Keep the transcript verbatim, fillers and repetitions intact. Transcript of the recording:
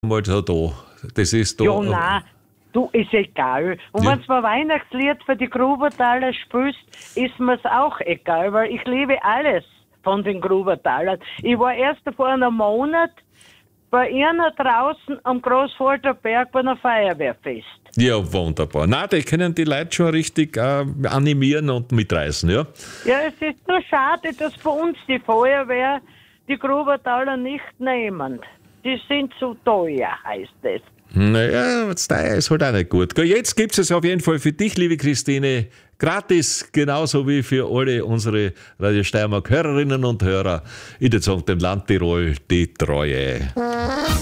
mal so da. Das ist da. Ja, nein, du, ist egal. Und Ja. wenn du ein Weihnachtslied für die Grubertaler spielst, ist mir's auch egal, weil ich liebe alles von den Grubertalern. Ich war erst vor einem Monat bei ihnen draußen am Großvorderberg bei einem Feuerwehrfest. Ja, wunderbar. Nein, die können die Leute schon richtig äh, animieren und mitreißen, ja. Ja, es ist nur schade, dass bei uns die Feuerwehr die Grubertaler nicht nehmen. Die sind zu teuer, heißt es. Naja, das teuer ist halt auch nicht gut. Gell, jetzt gibt es auf jeden Fall für dich, liebe Christine, gratis, genauso wie für alle unsere Radio Steiermark Hörerinnen und Hörer. Ich würde sagen, dem Land Tirol die Treue.